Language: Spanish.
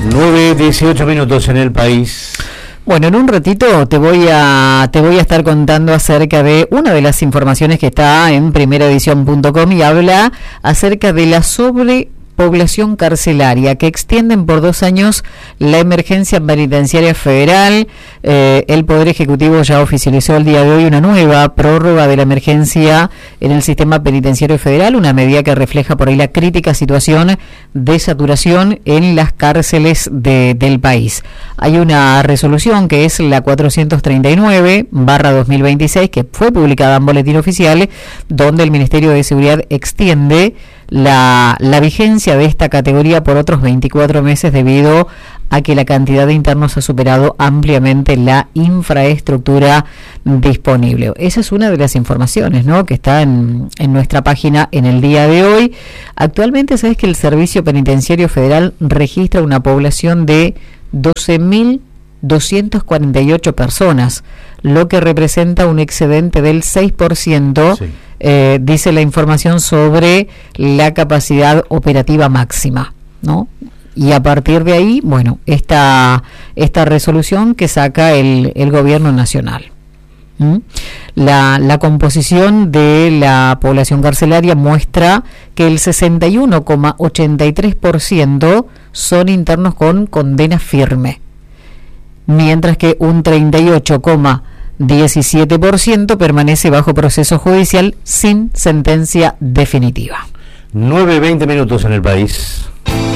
9:18 en el país. Bueno, en un ratito te voy a estar contando acerca de una de las informaciones que está en primeraedición.com y habla acerca de la sobrepoblación carcelaria que extienden por 2 años la emergencia penitenciaria federal. El Poder Ejecutivo ya oficializó el día de hoy una nueva prórroga de la emergencia en el sistema penitenciario federal, una medida que refleja por ahí la crítica situación de saturación en las cárceles del país. Hay una resolución que es la 439/2026 que fue publicada en Boletín Oficial, donde el Ministerio de Seguridad extiende la vigencia de esta categoría por otros 24 meses debido a que la cantidad de internos ha superado ampliamente la infraestructura disponible. Esa es una de las informaciones, ¿no?, que está en nuestra página en el día de hoy. Actualmente, sabes que el Servicio Penitenciario Federal registra una población de 12.248 personas, lo que representa un excedente del 6%. Sí. Dice la información sobre la capacidad operativa máxima, ¿no? Y a partir de ahí, bueno, esta resolución que saca el gobierno nacional. La composición de la población carcelaria muestra que el 61,83% son internos con condena firme, mientras que un 38,17% permanece bajo proceso judicial sin sentencia definitiva. 9:20 en el país.